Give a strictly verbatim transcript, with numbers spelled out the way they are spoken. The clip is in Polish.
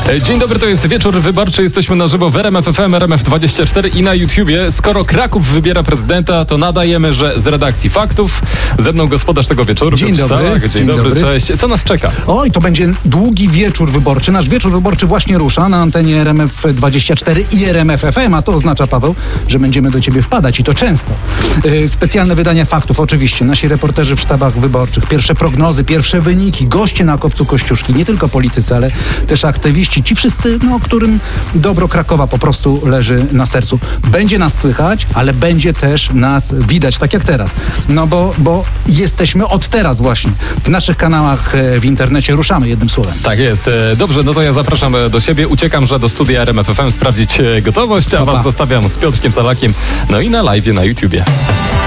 Dzień dobry, to jest Wieczór Wyborczy. Jesteśmy na żywo w R M F F M, R M F dwadzieścia cztery i na YouTubie. Skoro Kraków wybiera prezydenta, to nadajemy, że z redakcji Faktów. Ze mną gospodarz tego wieczoru. Dzień Piotr dobry. Salak. Dzień, Dzień dobry, dobry, cześć. Co nas czeka? Oj, to będzie długi wieczór wyborczy. Nasz wieczór wyborczy właśnie rusza na antenie R M F dwadzieścia cztery i R M F F M, a to oznacza, Paweł, że będziemy do ciebie wpadać i to często. Yy, specjalne wydania Faktów, oczywiście. Nasi reporterzy w sztabach wyborczych. Pierwsze prognozy, pierwsze wyniki, goście na kopcu Kościuszki. Nie tylko politycy, ale też aktywiści. Ci wszyscy, no, którym dobro Krakowa po prostu leży na sercu. Będzie nas słychać, ale będzie też nas widać, tak jak teraz. No bo, bo jesteśmy od teraz właśnie. W naszych kanałach w internecie ruszamy, jednym słowem. Tak jest. Dobrze, no to ja zapraszam do siebie. Uciekam, że do studia R M F F M sprawdzić gotowość, a Pa, pa. was zostawiam z Piotrkiem Salakiem. No i na live na YouTubie.